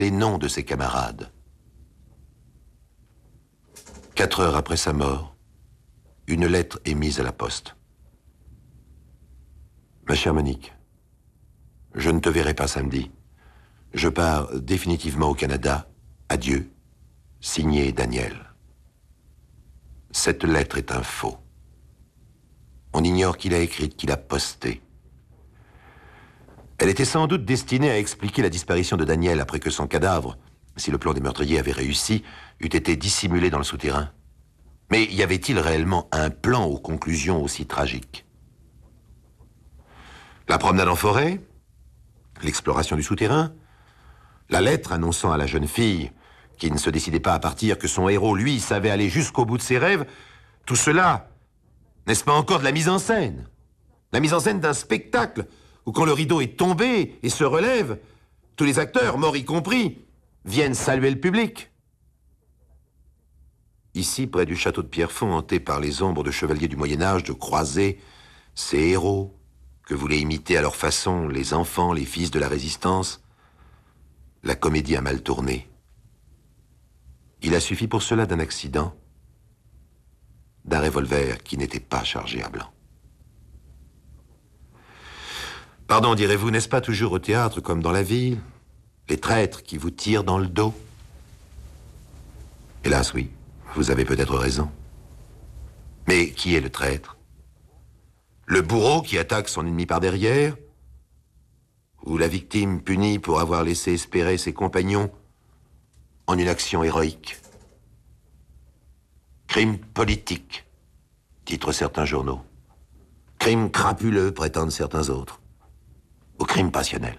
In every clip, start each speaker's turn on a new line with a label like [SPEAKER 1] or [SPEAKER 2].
[SPEAKER 1] les noms de ses camarades. 4 heures après sa mort, une lettre est mise à la poste. Ma chère Monique, je ne te verrai pas samedi. Je pars définitivement au Canada. Adieu. Signé Daniel. Cette lettre est un faux. On ignore qui l'a écrite, qui l'a postée. Elle était sans doute destinée à expliquer la disparition de Daniel après que son cadavre, si le plan des meurtriers avait réussi, eût été dissimulé dans le souterrain. Mais y avait-il réellement un plan aux conclusions aussi tragiques? La promenade en forêt, l'exploration du souterrain, la lettre annonçant à la jeune fille, qui ne se décidait pas à partir, que son héros, lui, savait aller jusqu'au bout de ses rêves, tout cela, n'est-ce pas encore de la mise en scène? La mise en scène d'un spectacle où quand le rideau est tombé et se relève, tous les acteurs, morts y compris, viennent saluer le public. Ici, près du château de Pierrefonds, hanté par les ombres de chevaliers du Moyen-Âge, de croisés, ces héros que voulaient imiter à leur façon les enfants, les fils de la Résistance, la comédie a mal tourné. Il a suffi pour cela d'un accident, d'un revolver qui n'était pas chargé à blanc. Pardon, direz-vous, n'est-ce pas toujours au théâtre comme dans la ville, les traîtres qui vous tirent dans le dos? Hélas, oui, vous avez peut-être raison. Mais qui est le traître? Le bourreau qui attaque son ennemi par derrière? Ou la victime punie pour avoir laissé espérer ses compagnons en une action héroïque? Crime politique, titrent certains journaux. Crime crapuleux, prétendent certains autres. Au crime passionnel.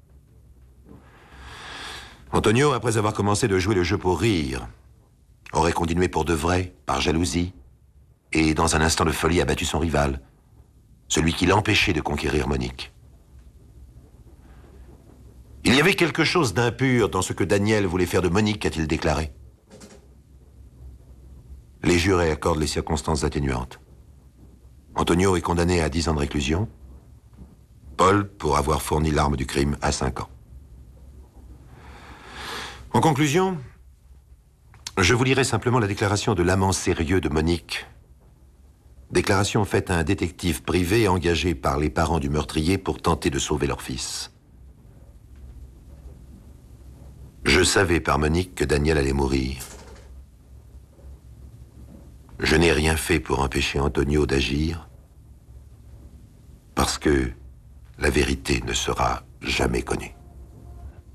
[SPEAKER 1] Antonio, après avoir commencé de jouer le jeu pour rire, aurait continué pour de vrai, par jalousie, et dans un instant de folie abattu son rival, celui qui l'empêchait de conquérir Monique. Il y avait quelque chose d'impur dans ce que Daniel voulait faire de Monique, a-t-il déclaré. Les jurés accordent les circonstances atténuantes. Antonio est condamné à 10 ans de réclusion. Paul, pour avoir fourni l'arme du crime, à 5 ans. En conclusion, je vous lirai simplement la déclaration de l'amant sérieux de Monique. Déclaration faite à un détective privé engagé par les parents du meurtrier pour tenter de sauver leur fils. Je savais par Monique que Daniel allait mourir. Je n'ai rien fait pour empêcher Antonio d'agir, parce que la vérité ne sera jamais connue.